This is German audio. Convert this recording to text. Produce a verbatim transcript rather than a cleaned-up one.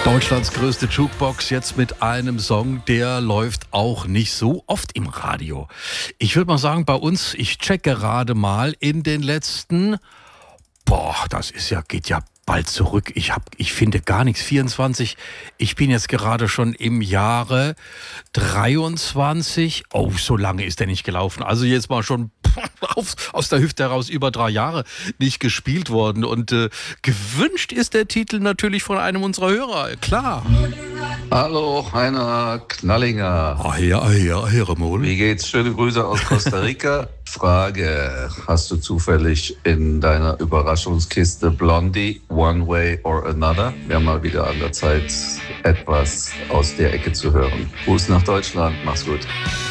Deutschlands größte Jukebox jetzt mit einem Song, der läuft auch nicht so oft im Radio. Ich würde mal sagen, bei uns, ich check gerade mal in den letzten, boah, das ist ja, geht ja bald zurück. Ich hab, ich finde gar nichts. vierundzwanzig. Ich bin jetzt gerade schon im Jahre dreiundzwanzig. Oh, so lange ist der nicht gelaufen. Also jetzt mal schon aus, aus der Hüfte heraus über drei Jahre nicht gespielt worden. Und äh, gewünscht ist der Titel natürlich von einem unserer Hörer. Klar. Hallo, Heiner Knallinger. Ah ja, ah ja, Herr Mohl. Wie geht's? Schöne Grüße aus Costa Rica. Frage, hast du zufällig in deiner Überraschungskiste Blondie, One Way or Another? Wäre mal wieder an der Zeit, etwas aus der Ecke zu hören. Gruß nach Deutschland, mach's gut.